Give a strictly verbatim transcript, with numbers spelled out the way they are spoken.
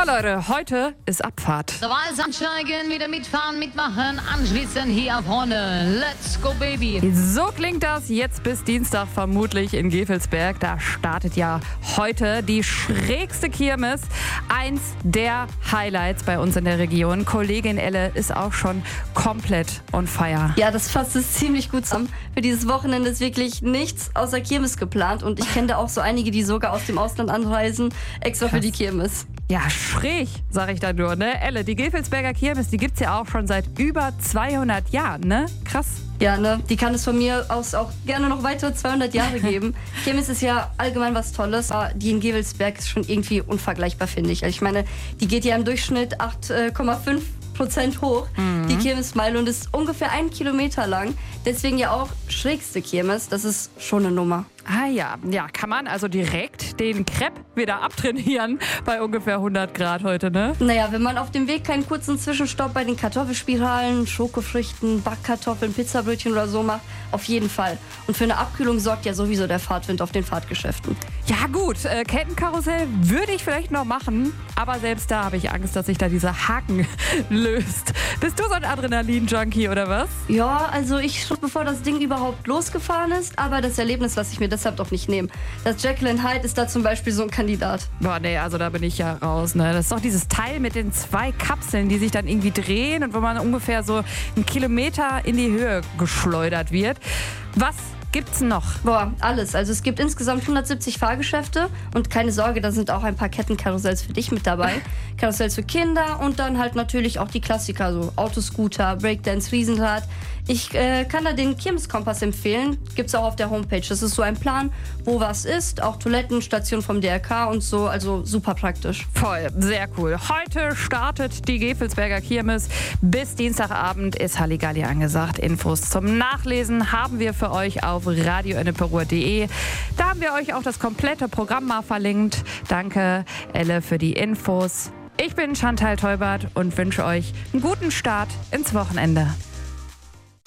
Leute, heute ist Abfahrt. So, alles ansteigen, wieder mitfahren, mitmachen, anschließen hier vorne. Let's go, Baby. So klingt das jetzt bis Dienstag vermutlich in Gevelsberg. Da startet ja heute die schrägste Kirmes. Eins der Highlights bei uns in der Region. Kollegin Elle ist auch schon komplett on fire. Ja, das fasst es ziemlich gut zusammen. Für dieses Wochenende ist wirklich nichts außer Kirmes geplant. Und ich kenne da auch so einige, die sogar aus dem Ausland anreisen, extra Krass. für die Kirmes. Ja, schräg, sag ich da nur, ne? Elle, die Gevelsberger Kirmes, die gibt's ja auch schon seit über zweihundert Jahren, ne? Krass. Ja, ne? Die kann es von mir aus auch gerne noch weitere zweihundert Jahre geben. Kirmes ist ja allgemein was Tolles, aber die in Gevelsberg ist schon irgendwie unvergleichbar, finde ich. Also ich meine, die geht ja im Durchschnitt acht Komma fünf Prozent hoch, mhm. die Kirmesmeile, und ist ungefähr einen Kilometer lang. Deswegen ja auch schrägste Kirmes. Das ist schon eine Nummer. Ah ja, ja, kann man also direkt den Crepe wieder abtrainieren bei ungefähr hundert Grad heute, ne? Naja, wenn man auf dem Weg keinen kurzen Zwischenstopp bei den Kartoffelspiralen, Schokofrüchten, Backkartoffeln, Pizzabrötchen oder so macht, auf jeden Fall. Und für eine Abkühlung sorgt ja sowieso der Fahrtwind auf den Fahrtgeschäften. Ja gut, äh, Kettenkarussell würde ich vielleicht noch machen, aber selbst da habe ich Angst, dass sich da dieser Haken löst. Bist du so ein Adrenalin-Junkie oder was? Ja, also ich schon bevor das Ding überhaupt losgefahren ist, aber das Erlebnis lasse ich mir deshalb doch nicht nehmen. Das Jekyll and Hyde ist da zum Beispiel so ein Kandidat. Boah, nee, also da bin ich ja raus, ne? Das ist doch dieses Teil mit den zwei Kapseln, die sich dann irgendwie drehen und wo man ungefähr so einen Kilometer in die Höhe geschleudert wird. Was gibt's noch? Boah, alles. Also es gibt insgesamt hundertsiebzig Fahrgeschäfte und keine Sorge, da sind auch ein paar Kettenkarussells für dich mit dabei. Karussells für Kinder und dann halt natürlich auch die Klassiker, so Autoscooter, Breakdance, Riesenrad. Ich äh, kann da den Kirmeskompass empfehlen, gibt's auch auf der Homepage. Das ist so ein Plan, wo was ist, auch Toiletten, Station vom D R K und so, also super praktisch. Voll, sehr cool. Heute startet die Gevelsberger Kirmes. Bis Dienstagabend ist Halligalli angesagt. Infos zum Nachlesen haben wir für euch auf radio enneperuhr punkt de. Da haben wir euch auch das komplette Programm mal verlinkt. Danke, Elle, für die Infos. Ich bin Chantal Teubert und wünsche euch einen guten Start ins Wochenende.